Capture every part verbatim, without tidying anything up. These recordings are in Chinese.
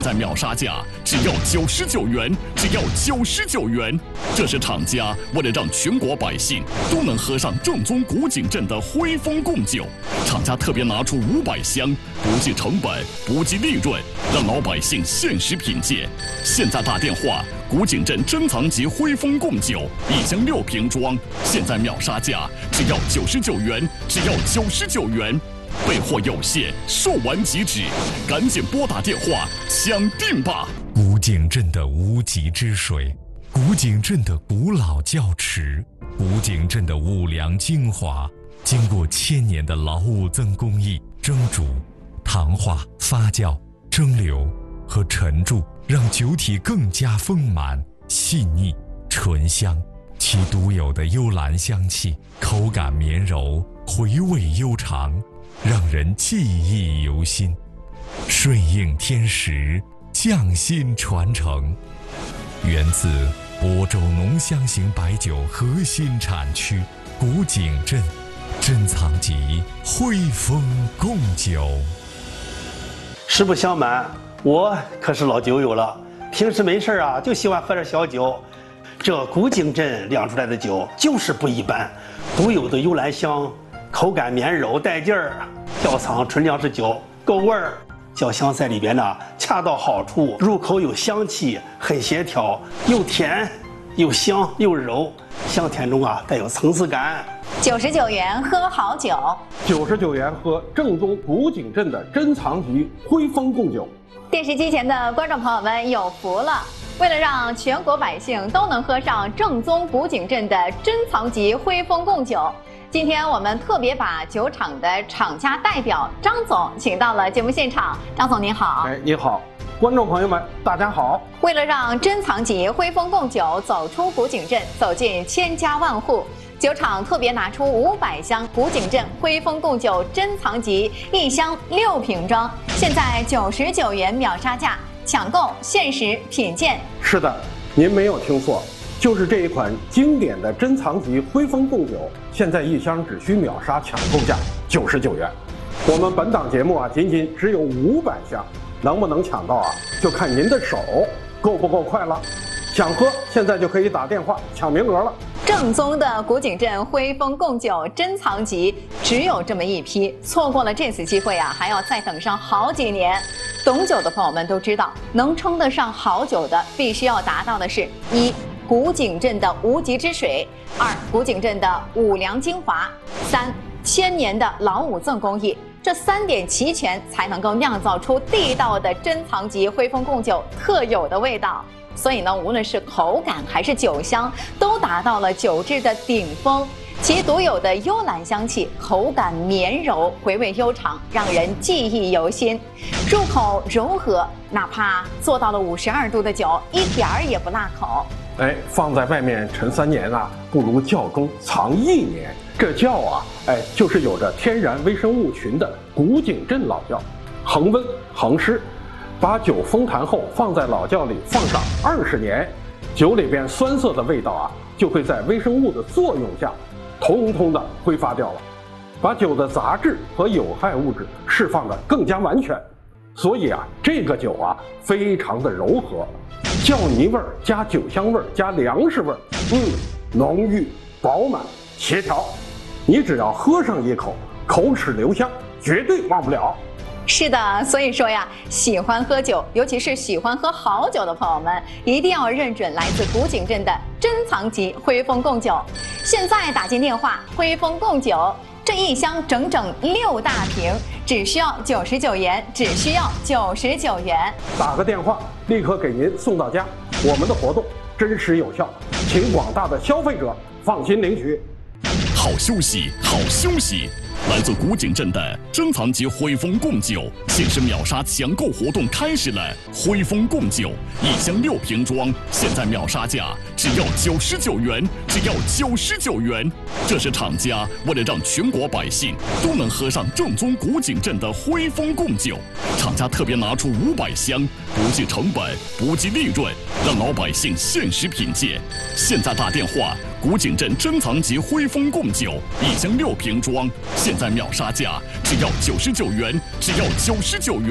在秒杀价只要九十九元，只要九十九元。这是厂家为了让全国百姓都能喝上正宗古井镇的辉丰贡酒，厂家特别拿出五百箱，不计成本，不计利润，让老百姓限时品鉴。现在打电话，古井镇珍藏级辉丰贡酒一箱六瓶装，现在秒杀价只要九十九元，只要九十九元。备货有限，售完即止，赶紧拨打电话抢订吧！ 古井镇的无极之水，古井镇的古老窖池，古井镇的五粮精华，经过千年的老五增工艺蒸煮、糖化、发酵、蒸馏和陈铸，让酒体更加丰满、细腻、醇香。其独有的幽兰香气，口感绵柔，回味悠长，让人记忆犹新。顺应天时，匠心传承，源自亳州浓香型白酒核心产区古井镇珍藏级辉丰贡酒。 实不相瞒，我可是老酒友了，平时没事啊就喜欢喝点小酒。这古井镇酿出来的酒就是不一般，独有的幽兰香，口感绵柔带劲儿，窖藏纯粮食酒够味儿，酒香在里边呢恰到好处，入口有香气，很协调，又甜又香又柔，香甜中啊带有层次感。 九十九元喝好酒， 九十九元喝正宗古井镇的珍藏级辉丰贡酒。 电视机前的观众朋友们有福了！为了让全国百姓都能喝上正宗古井镇的珍藏级辉丰贡酒，今天我们特别把酒厂的厂家代表张总请到了节目现场。张总您好。 哎，你好，观众朋友们大家好。 为了让珍藏级辉丰贡酒走出古井镇，走进千家万户，酒厂特别拿出五百箱古井镇辉丰贡酒珍藏级，一箱六瓶装，现在九十九元秒杀价，抢购限时品鉴。 是的，您没有听错，就是这一款经典的珍藏级辉丰贡酒，现在一箱只需秒杀抢购价九十九元。我们本档节目啊，仅仅只有五百箱，能不能抢到啊，就看您的手够不够快了。想喝，现在就可以打电话抢名额了。 正宗的古井镇辉丰贡酒珍藏级只有这么一批，错过了这次机会啊，还要再等上好几年。懂酒的朋友们都知道，能称得上好酒的，必须要达到的是：一、古井镇的无极之水；二、古井镇的五粮精华；三、千年的老五赠工艺。这三点齐全，才能够酿造出地道的珍藏级辉丰贡酒特有的味道。所以呢，无论是口感还是酒香，都达到了酒质的顶峰。其独有的幽兰香气，口感绵柔，回味悠长，让人记忆犹新。入口柔和，哪怕做到了五十二度的酒，一点儿也不辣口。 哎，放在外面陈三年啊，不如窖中藏一年。这窖啊，哎，就是有着天然微生物群的古井镇老窖，恒温恒湿。把酒封坛后放在老窖里放上二十年，酒里边酸涩的味道啊，就会在微生物的作用下，通通的挥发掉了，把酒的杂质和有害物质释放的更加完全。所以啊，这个酒啊，非常的柔和，窖泥味儿加酒香味儿加粮食味儿，嗯，浓郁饱满协调。你只要喝上一口，口齿留香，绝对忘不了。 是的，所以说呀，喜欢喝酒，尤其是喜欢喝好酒的朋友们，一定要认准来自古井镇的珍藏级辉丰贡酒。现在打进电话，辉丰贡酒这一箱整整六大瓶，只需要九十九元，只需要九十九元。 打个电话，立刻给您送到家。我们的活动真实有效，请广大的消费者放心领取。 好休息，好休息！来自古井镇的珍藏级辉丰贡酒限时秒杀抢购活动开始了！辉丰贡酒一箱六瓶装，现在秒杀价只要九十九元，只要九十九元。这是厂家为了让全国百姓都能喝上正宗古井镇的辉丰贡酒，厂家特别拿出五百箱，不计成本，不计利润，让老百姓限时品鉴。现在打电话，古井镇珍藏级辉丰贡酒一箱六瓶装，现在秒杀价只要九十九元，只要九十九元。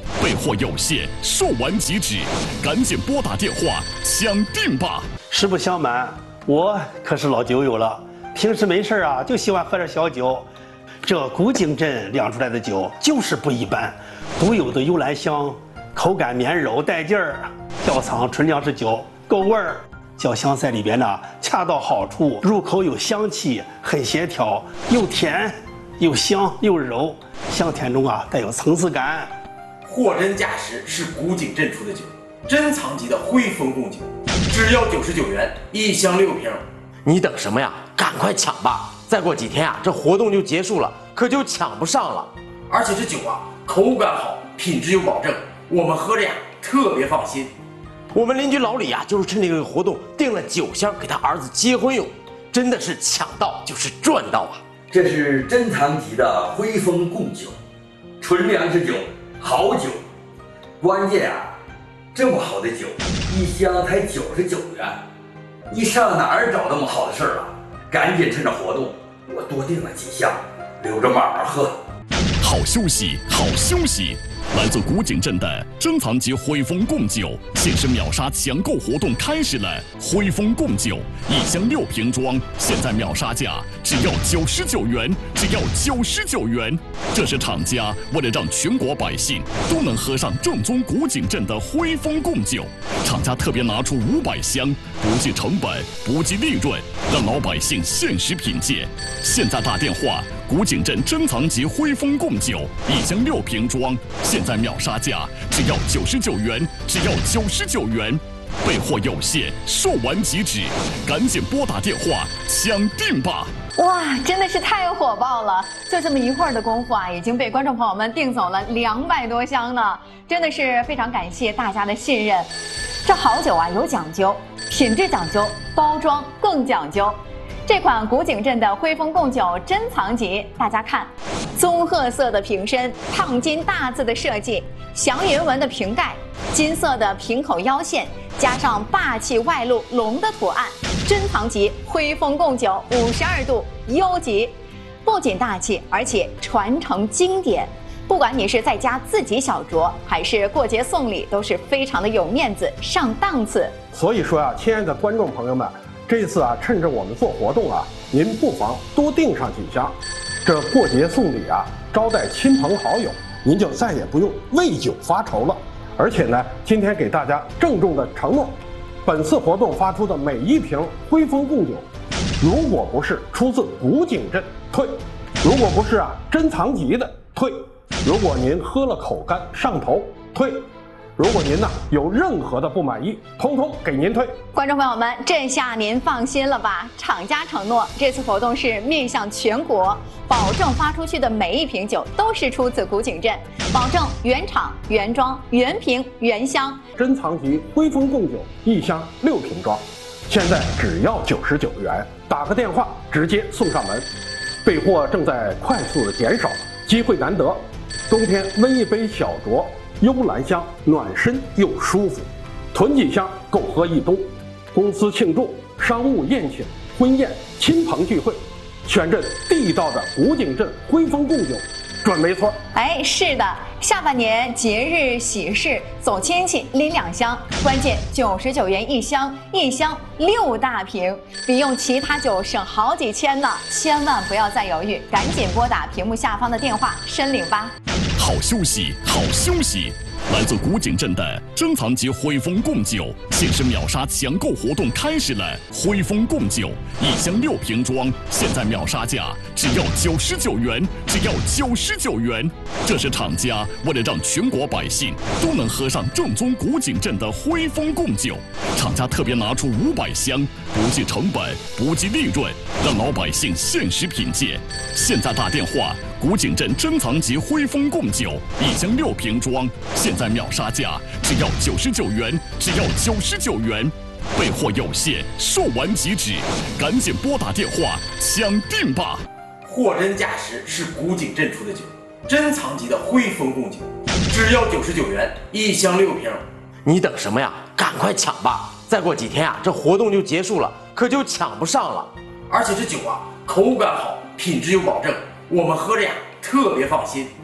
备货有限，售完即止，赶紧拨打电话抢订吧！ 实不相瞒，我可是老酒友了，平时没事啊就喜欢喝点小酒。这古井镇酿出来的酒就是不一般，独有的幽兰香，口感绵柔带劲儿，窖藏纯粮食酒，够味儿。酒香在里边呢，恰到好处，入口有香气，很协调，又甜又香又柔，香甜中啊带有层次感。 货真价实是古井镇出的酒，珍藏级的徽风贡酒，只要九十九元一箱六瓶。 你等什么呀？赶快抢吧！再过几天啊，这活动就结束了，可就抢不上了。 而且这酒啊，口感好，品质有保证，我们喝着呀特别放心。 我们邻居老李啊，就是趁这个活动订了酒箱给他儿子结婚用，真的是抢到就是赚到啊！ 这是珍藏级的徽风贡酒，纯粮食酒，好酒。关键啊，这么好的酒，一箱才九十九元，你上哪儿找那么好的事儿啊？赶紧趁着活动，我多订了几箱，留着慢慢喝。 好休息，好休息！来自古井镇的珍藏级徽风贡酒限时秒杀抢购活动开始了！徽风贡酒一箱六瓶装，现在秒杀价只要九十九元，只要九十九元。这是厂家为了让全国百姓都能喝上正宗古井镇的徽风贡酒，厂家特别拿出五百箱，不计成本，不计利润，让老百姓限时品鉴。现在打电话。古井镇珍藏级徽风贡酒一箱六瓶装，现在秒杀价只要九十九元，只要九十九元，备货有限，售完即止，赶紧拨打电话抢订吧！ 哇，真的是太火爆了！就这么一会儿的功夫啊，已经被观众朋友们订走了两百多箱呢，真的是非常感谢大家的信任。这好酒啊有讲究，品质讲究，包装更讲究。这款古井镇的徽风贡酒珍藏级，大家看，棕褐色的瓶身，烫金大字的设计，祥云纹的瓶盖，金色的瓶口腰线，加上霸气外露龙的图案，珍藏级徽风贡酒五十二度优级，不仅大气，而且传承经典。不管你是在家自己小酌，还是过节送礼，都是非常的有面子，上档次。 所以说啊，亲爱的观众朋友们。这次啊，趁着我们做活动啊，您不妨多订上几箱。这过节送礼啊，招待亲朋好友，您就再也不用为酒发愁了。而且呢，今天给大家郑重的承诺，本次活动发出的每一瓶徽风贡酒，如果不是出自古井镇退，如果不是啊珍藏级的退，如果您喝了口干上头退。如果您呢有任何的不满意，通通给您退。 观众朋友们，这下您放心了吧？厂家承诺，这次活动是面向全国，保证发出去的每一瓶酒都是出自古井镇，保证原厂、原装、原瓶、原箱。 珍藏级徽风贡酒一箱六瓶装，现在只要九十九元，打个电话直接送上门。备货正在快速的减少，机会难得，冬天温一杯小酌。幽兰香暖身又舒服，囤几箱够喝一冬。公司庆祝、商务宴请、婚宴、亲朋聚会，选这地道的古井镇徽风贡酒，准没错。 哎，是的，下半年节日喜事走亲戚拎两箱，关键九十九元一箱，一箱六大瓶，比用其他酒省好几千呢！千万不要再犹豫，赶紧拨打屏幕下方的电话申领吧。 好休息，好休息！来自古井镇的珍藏级徽风贡酒限时秒杀抢购活动开始了！徽风贡酒一箱六瓶装，现在秒杀价只要九十九元，只要九十九元。这是厂家为了让全国百姓都能喝上正宗古井镇的徽风贡酒，厂家特别拿出五百箱，不计成本，不计利润，让老百姓限时品鉴。现在打电话。古井镇珍藏级徽风贡酒一箱六瓶装，现在秒杀价只要九十九元，只要九十九元，备货有限，售完即止，赶紧拨打电话抢订吧！ 货真价实是古井镇出的酒，珍藏级的徽风贡酒，只要九十九元一箱六瓶。 你等什么呀？赶快抢吧！再过几天啊，这活动就结束了，可就抢不上了。 而且这酒啊，口感好，品质有保证。我们喝着呀特别放心。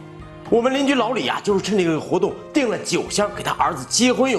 我们邻居老李啊，就是趁这个活动订了酒箱给他儿子结婚用。